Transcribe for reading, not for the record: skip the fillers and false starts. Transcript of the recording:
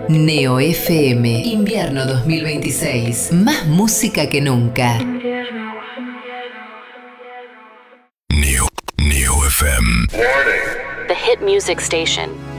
Neo FM, invierno 2026. Más música que nunca. Neo FM. The hit music station.